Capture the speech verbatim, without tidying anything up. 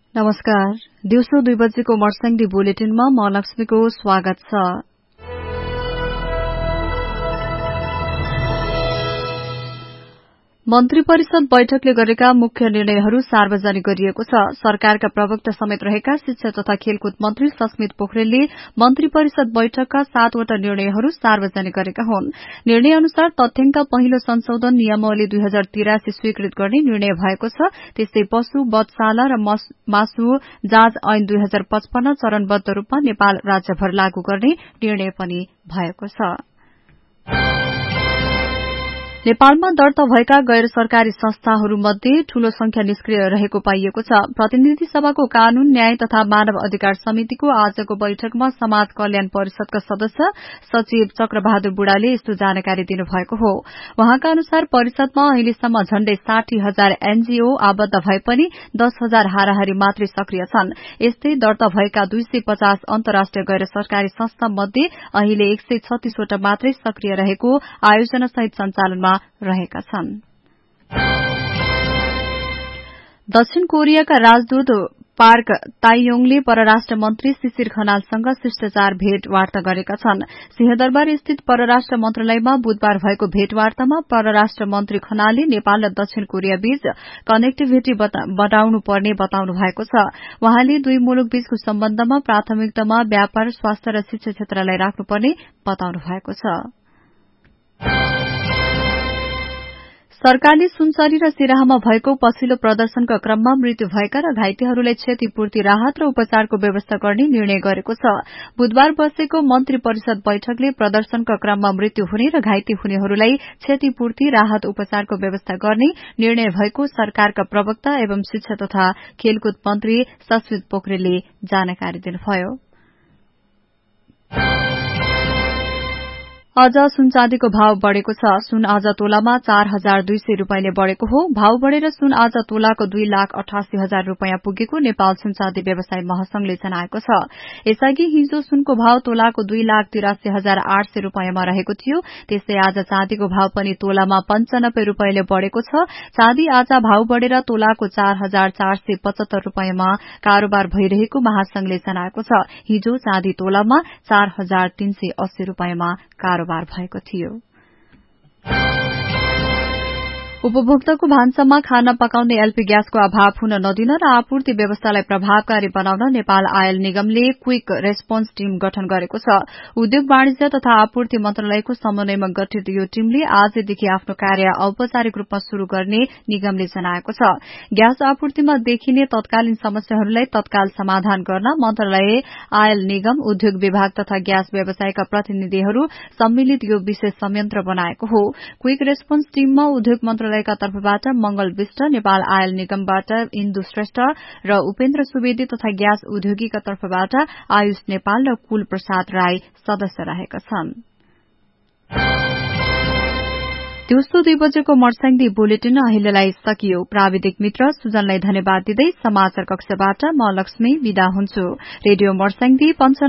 नमस्कार। दिउँसो दुई बजेको मर्स्याङ्दी बुलेटिनमा म लक्ष्मीको स्वागत छ। मन्त्री परिषद बैठकले गरेका मुख्य निर्णयहरू सार्वजनिक गरिएको छ। सरकारका प्रवक्ता समेत रहेका शिक्षा तथा खेलकुद मन्त्री सस्मित पोखरेलले मन्त्री परिषद बैठकका सातवटा निर्णयहरू सार्वजनिक गरेका हुन्। निर्णय अनुसार तथ्याङ्क पहिलो संशोधन नियमावली दुई हजार तिरासी स्वीकृत गर्ने निर्णय भएको छ। त्यस्तै पशु वधशाला र मासु जाँच ऐन दुई हजार पचपन्न चरणबद्ध रूपमा नेपाल राज्यभर लागू गर्ने निर्णय पनि भएको छ। नेपालमा दर्ता भएका गैर सरकारी संस्थाहरूमध्ये ठूलो संख्या निष्क्रिय रहेको पाइएको छ। प्रतिनिधि सभाको कानून न्याय तथा मानव अधिकार समितिको आजको बैठकमा समाज कल्याण परिषदका सदस्य सचिव चक्रबहादुर बुढाले यस्तो जानकारी दिनुभएको हो। वहाँका अनुसार परिषदमा अहिलेसम्म झण्डै साठी हजार एनजीओ आबद्ध भए पनि दस हजार हाराहारी मात्रै सक्रिय छन्। यस्तै दर्ता भएका दुई सय पचास अन्तर्राष्ट्रिय गैर सरकारी संस्था मध्ये अहिले एक सय छत्तीसवटा मात्रै सक्रिय रहेको आयोजना सहित सञ्चालनमा रहेका छन्। दक्षिण कोरियाका राजदूत पार्क ताइयोङले परराष्ट्र मन्त्री शिशिर खनालसँग शिष्टाचार भेटवार्ता गरेका छन्। सिंहदरबार स्थित परराष्ट्र मन्त्रालयमा बुधबार भएको भेटवार्तामा परराष्ट्र मन्त्री खनालले नेपाल र दक्षिण कोरिया बीच कनेक्टिभिटी बढ़ाउनु पर्ने बताउनु भएको छ। वहाँले दुई मुलुक बीचको सम्बन्धमा प्राथमिकतामा व्यापार, स्वास्थ्य र शिक्षा क्षेत्रलाई राख्नुपर्ने बताउनु भएको छ। सरकारले सुनसरी र सिराहामा भएको पछिल्लो प्रदर्शनका क्रममा मृत्यु भएका र घाइतेहरूलाई क्षतिपूर्ति राहत र उपचारको व्यवस्था गर्ने निर्णय गरेको छ। बुधबार बसेको मन्त्री परिषद बैठकले प्रदर्शनका क्रममा मृत्यु हुने र घाइते हुनेहरूलाई क्षतिपूर्ति राहत उपचारको व्यवस्था गर्ने निर्णय भएको सरकारका प्रवक्ता एवं शिक्षा तथा खेलकुद मन्त्री सस्मित पोखरेलले जानकारी दिनुभयो। आज सुन चाँदीको भाव बढ़ेको छ। सुन आज तोलामा चार हजार दुई सय रूपियाँले बढ़ेको हो। भाव बढ़ेर सुन आज तोलाको दुई लाख अठासी हजार रूपियाँ पुगेको नेपाल सुन चाँदी व्यवसाय महासंघले जनाएको छ। यसअघि हिजो सुनको भाव तोलाको दुई लाख तिरासी हजार आठ सय रूपियाँमा रहेको थियो। त्यस्तै आज चाँदीको भाव पनि तोलामा पञ्चानब्बे रूपियाँले बढ़ेको छ। चाँदी आज भाव बढ़ेर तोलाको चार हजार चार सय पचहत्तर रूपियाँमा कारोबार भइरहेको महासंघले जनाएको छ। हिजो चाँदी तोलामा चार हजार तीन सय अस्सी रूपियाँमा कारोबार भएको थियो। उपभोक्ताको भान्सामा खाना पकाउने एलपी ग्यासको अभाव हुन नदिन र आपूर्ति व्यवस्थालाई प्रभावकारी बनाउन नेपाल आयल निगमले क्विक रेस्पोन्स टीम गठन गरेको छ। उद्योग वाणिज्य तथा आपूर्ति मन्त्रालयको समन्वयमा गठित यो टीमले आजदेखि आफ्नो कार्य औपचारिक रूपमा शुरू गर्ने निगमले जनाएको छ। ग्यास आपूर्तिमा देखिने तत्कालीन समस्याहरूलाई तत्काल समाधान गर्न मन्त्रालय, आयल निगम, उद्योग विभाग तथा ग्यास व्यवसायका प्रतिनिधिहरू सम्मिलित यो विशेष संयन्त्र बनाएको हो। क्विक रेस्पोन्स टीममा उद्योग मन्त्रालयका तर्फबाट मंगल विष्ट, नेपाल आयल निगमबाट इन्दु श्रेष्ठ र उपेन्द्र सुवेदी तथा ग्यास उद्योगीका तर्फबाट आयुष नेपाल र कुल प्रसाद राई सदस्य रहेका छन्। दिउँसो दुई बजेको मर्स्याङ्दी बुलेटिन अहिलेलाई सकियो। प्राविधिक मित्र सुजनलाई धन्यवाद दिँदै समाचार कक्षबाट म लक्ष्मी विदा हुन्छु। रेडियो मर्स्याङ्दी